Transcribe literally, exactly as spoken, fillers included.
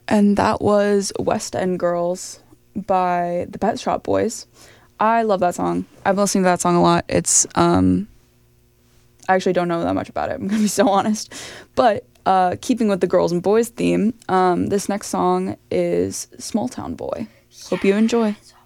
And that was West End Girls by the Pet Shop Boys. I love that song. I've been listening to that song a lot. It's, um, I actually don't know that much about it. I'm going to be so honest. But uh, keeping with the girls and boys theme, um, this next song is Small Town Boy. Hope you enjoy.